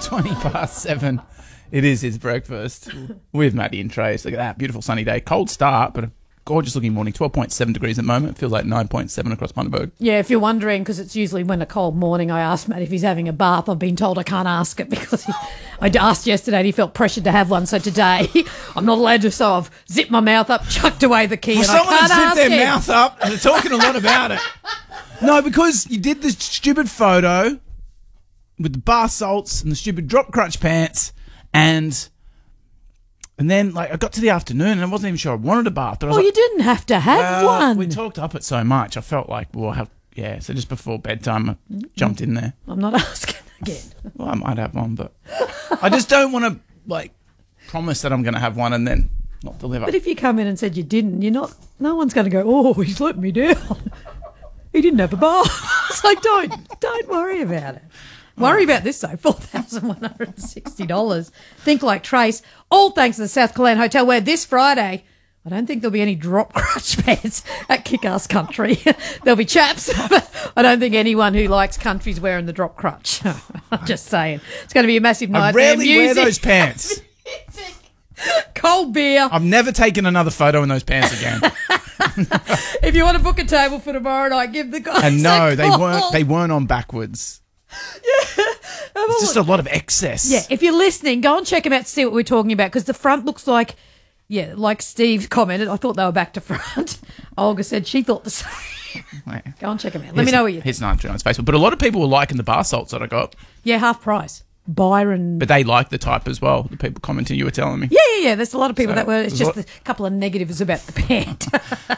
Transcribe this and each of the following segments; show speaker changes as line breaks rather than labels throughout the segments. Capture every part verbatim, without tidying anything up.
twenty past seven. It is his breakfast with Maddie and Trace. Look at that. Beautiful sunny day. Cold start, but a gorgeous looking morning. twelve point seven degrees at the moment. It feels like nine point seven across Bundaberg.
Yeah, if you're wondering, because it's usually when a cold morning, I ask Matt if he's having a bath. I've been told I can't ask it because he, I asked yesterday and he felt pressured to have one. So today, I'm not allowed to. So I've zipped my mouth up, chucked away the key,
Well,
and I
someone
can't
has
ask
zipped their
him.
mouth up and they're talking a lot about it. No, because you did this stupid photo with the bar salts and the stupid drop crutch pants, and and then like I got to the afternoon and I wasn't even sure I wanted a bath. But I was
Well,
like,
you didn't have to have
well,
one.
we talked up it so much. I felt like we'll have yeah. So just before bedtime, I jumped in there.
I'm not asking again.
Well, I might have one, but I just don't want to like promise that I'm going to have one and then not deliver.
But if you come in and said you didn't, you're not. No one's going to go, oh, he's let me down. He didn't have a bath. So don't don't worry about it. Worry about this though, four thousand one hundred and sixty dollars. Think like Trace. All thanks to the South Killeen Hotel, where this Friday, I don't think there'll be any drop crutch pants at Kick-Ass Country. There'll be chaps, but I don't think anyone who likes country's wearing the drop crutch. I'm just saying. It's going to be a massive night.
I rarely
there.
wear
Music,
those pants.
cold beer.
I've never taken another photo in those pants again.
If you want to book a table for tomorrow night, give the guys
And no,
a
they
call.
weren't. They weren't on backwards. It's just a lot of excess.
Yeah, if you're listening, go and check them out to see what we're talking about, because the front looks like, yeah, like Steve commented, I thought they were back to front. Olga said she thought the same. Go and check them out. Let
His,
me know what you think.
His name on his Facebook. But a lot of people were liking the bar salts that I got.
Yeah, half price. Byron.
But they like the type as well. The people commenting you were telling me.
Yeah, yeah, yeah. There's a lot of people
So,
that were. It's
there's
just
a
a couple of negatives about the pant.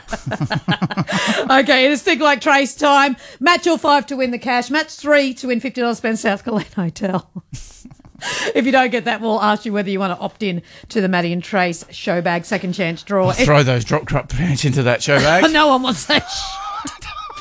Okay, it is Think Like Trace time. Match your five to win the cash. Match three to win fifty dollars spent South Killeen Hotel. If you don't get that, we'll ask you whether you want to opt in to the Maddie and Trace show bag second chance draw.
I'll throw those drop crop pants into that show bag.
No one wants that shit.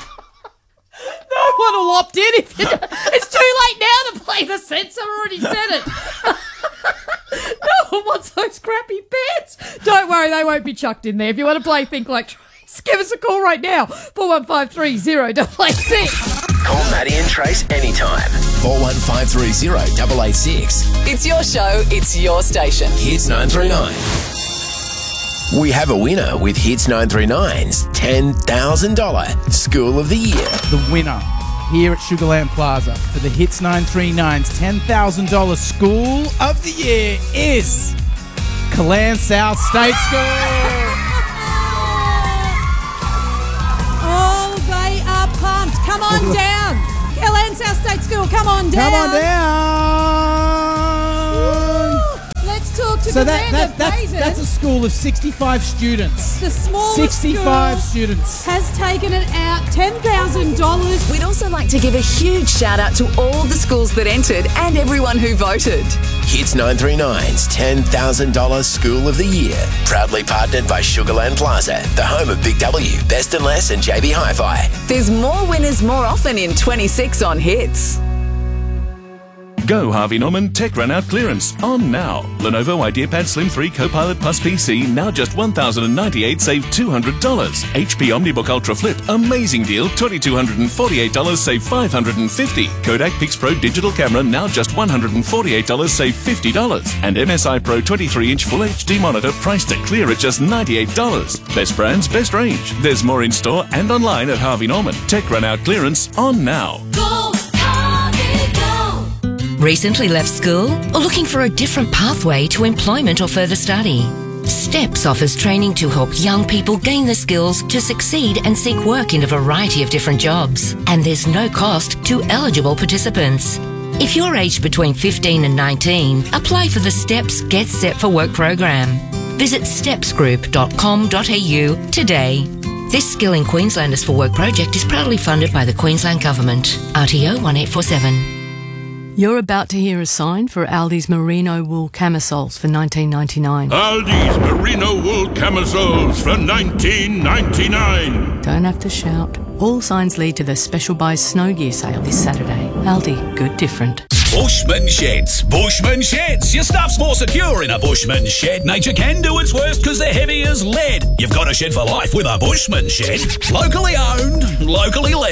No one will opt in if it, it's too late now to play the sense. I've already said it. No one wants those crappy pants. Don't worry, they won't be chucked in there. If you want to play Think Like Trace, give us a call right now. four one five three zero eight eight six.
Call Maddie and Trace anytime.
four one five three zero eight eight six.
It's your show, it's your station.
Hits nine three nine. We have a winner with Hits nine three nine's ten thousand dollars School of the Year.
The winner here at Sugarland Plaza for the Hits nine three nine's ten thousand dollars School of the Year is Killeen South State School.
Oh, they are pumped. Come on down. Killeen South State School, come on down.
Come on down.
Woo. Let's talk to
So that,
Commander
that that's,
Payton.
that's a school of sixty-five students.
The smallest
sixty-five
school
students.
has taken it out, ten thousand dollars.
We'd also like to give a huge shout out to all the schools that entered and everyone who voted.
Hits nine three nine's ten thousand dollars School of the Year. Proudly partnered by Sugarland Plaza, the home of Big W, Best and Less and J B Hi-Fi.
There's more winners more often in twenty-six on Hits.
Go Harvey Norman Tech Run Out Clearance on now. Lenovo IdeaPad Slim three Copilot Plus P C now just one thousand ninety-eight dollars, save two hundred dollars. H P OmniBook Ultra Flip, amazing deal, two thousand two hundred forty-eight dollars, save five hundred fifty dollars. Kodak PixPro Digital Camera now just one hundred forty-eight dollars, save fifty dollars. And M S I Pro twenty-three inch Full H D monitor priced to clear at just ninety-eight dollars. Best brands, best range. There's more in store and online at Harvey Norman. Tech Run Out Clearance on now.
Go, Harvey, go!
Recently left school or looking for a different pathway to employment or further study? STEPS offers training to help young people gain the skills to succeed and seek work in a variety of different jobs. And there's no cost to eligible participants. If you're aged between fifteen and nineteen, apply for the STEPS Get Set for Work program. Visit steps group dot com dot a u today. This Skilling Queenslanders for Work project is proudly funded by the Queensland Government. R T O one eight four seven.
You're about to hear a sign for Aldi's merino wool camisoles for nineteen ninety-nine.
Aldi's merino wool camisoles for nineteen ninety-nine.
Don't have to shout. All signs lead to the Special Buys Snow Gear sale this Saturday. Aldi, good different.
Bushman Sheds. Bushman Sheds. Your stuff's more secure in a Bushman Shed. Nature can do its worst because they're heavy as lead. You've got a shed for life with a Bushman Shed. Locally owned, locally led.